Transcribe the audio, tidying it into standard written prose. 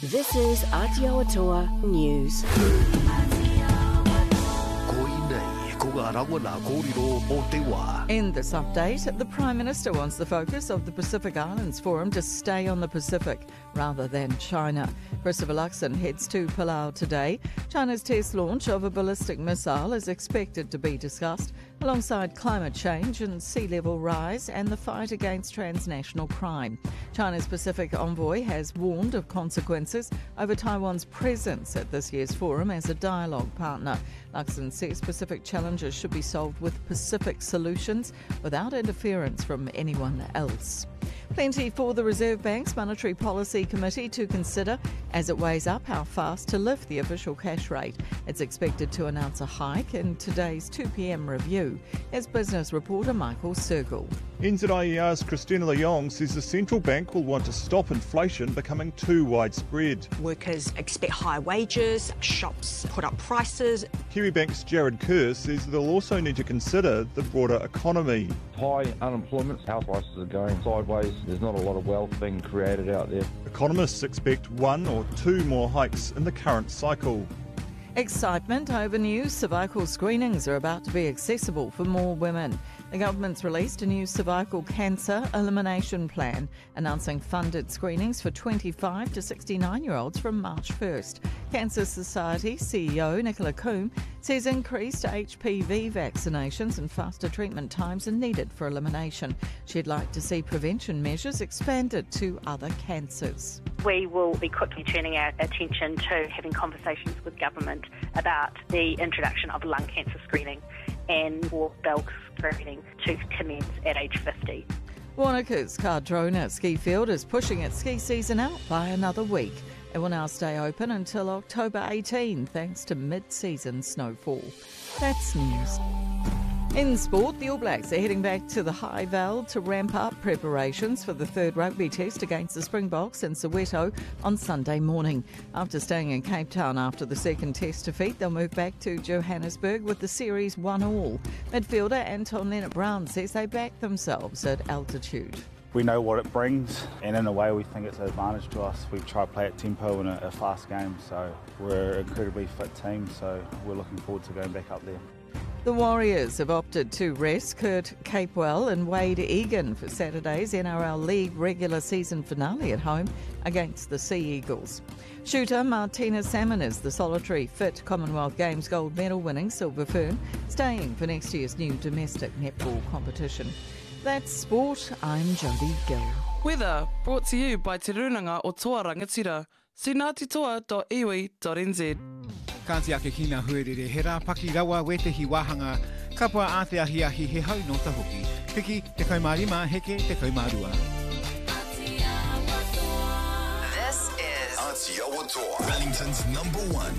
This is Aotearoa News. In this update, the Prime Minister wants the focus of the Pacific Islands Forum to stay on the Pacific rather than China. Christopher Luxon heads to Palau today. China's test launch of a ballistic missile is expected to be discussed alongside climate change and sea level rise and the fight against transnational crime. China's Pacific envoy has warned of consequences over Taiwan's presence at this year's forum as a dialogue partner. Luxon says Pacific challenges should be solved with Pacific solutions without interference from anyone else. Plenty for the Reserve Bank's Monetary Policy Committee to consider as it weighs up how fast to lift the official cash rate. It's expected to announce a hike in today's 2 p.m. review. As business reporter Michael Sergel. NZIER's Christina Leong says the central bank will want to stop inflation becoming too widespread. Workers expect higher wages, shops put up prices. Kiwibank's Jared Kerr says they'll also need to consider the broader economy. High unemployment, house prices are going sideways, there's not a lot of wealth being created out there. Economists expect 1 or 2 more hikes in the current cycle. Excitement over new cervical screenings are about to be accessible for more women. The government's released a new cervical cancer elimination plan, announcing funded screenings for 25 to 69-year-olds from March 1st. Cancer Society CEO Nicola Coombe says increased HPV vaccinations and faster treatment times are needed for elimination. She'd like to see prevention measures expanded to other cancers. We will be quickly turning our attention to having conversations with government about the introduction of lung cancer screening and for bowel screening to commence at age 50. Wanaka's Cardrona ski field is pushing its ski season out by another week. It will now stay open until October 18 thanks to mid-season snowfall. That's news. In sport, the All Blacks are heading back to the High Veld to ramp up preparations for the third rugby test against the Springboks in Soweto on Sunday morning. After staying in Cape Town after the second test defeat, they'll move back to Johannesburg with the series 1-1. Midfielder Anton Leonard-Brown says they back themselves at altitude. We know what it brings, and in a way we think it's an advantage to us. We try to play at tempo in a fast game, so we're an incredibly fit team, so we're looking forward to going back up there. The Warriors have opted to rest Kurt Capewell and Wade Egan for Saturday's NRL League regular season finale at home against the Sea Eagles. Shooter Martina Salmon is the solitary fit Commonwealth Games gold medal winning Silver Fern, staying for next year's new domestic netball competition. That's sport. I'm Jodie Gill. Weather brought to you by Te Runanga o Toa Rangatira, sinatitoa.iwi.nz. Kāti ake kina huerere he rā paki rawa we te hi wāhanga, kapua a te ahi ahi he hau no tahoki, piki te kaumārima heke te kaumārua. This is Aotearoa, Wellington's #1